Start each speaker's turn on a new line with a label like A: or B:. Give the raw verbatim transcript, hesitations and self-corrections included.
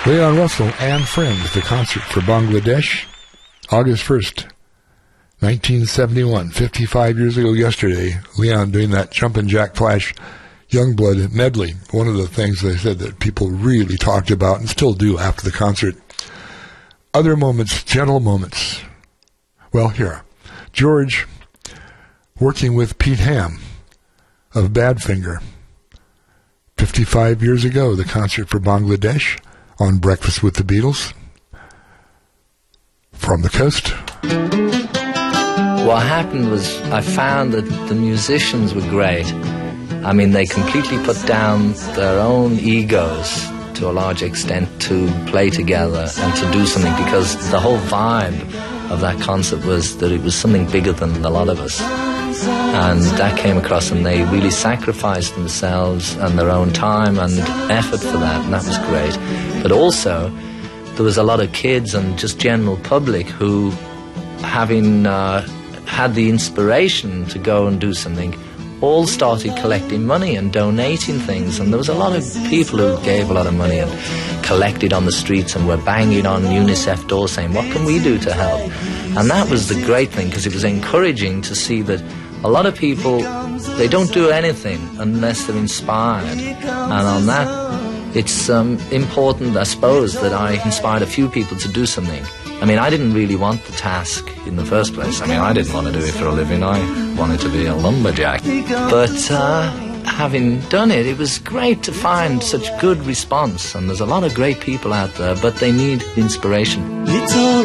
A: Leon Russell and Friends, the concert for Bangladesh, August first, nineteen seventy-one, fifty-five years ago yesterday. Leon doing that Jumpin' Jack Flash Youngblood medley. One of the things they said that people really talked about and still do after the concert. Other moments, gentle moments. Well, here, George working with Pete Ham of Badfinger. fifty-five years ago, the concert for Bangladesh on Breakfast with the Beatles. From the coast.
B: What happened was I found that the musicians were great. I mean, they completely put down their own egos to a large extent to play together and to do something, because the whole vibe of that concert was that it was something bigger than a lot of us. And that came across, and they really sacrificed themselves and their own time and effort for that, and that was great. But also, there was a lot of kids and just general public who, having uh, had the inspiration to go and do something, all started collecting money and donating things. And there was a lot of people who gave a lot of money and collected on the streets and were banging on UNICEF doors saying, what can we do to help? And that was the great thing, because it was encouraging to see that a lot of people, they don't do anything unless they're inspired. And on that, it's um, important, I suppose, that I inspired a few people to do something. I mean, I didn't really want the task in the first place. I mean, I didn't want to do it for a living. I wanted to be a lumberjack. But uh, having done it, it was great to find such good response. And there's a lot of great people out there, but they need inspiration.
C: It's all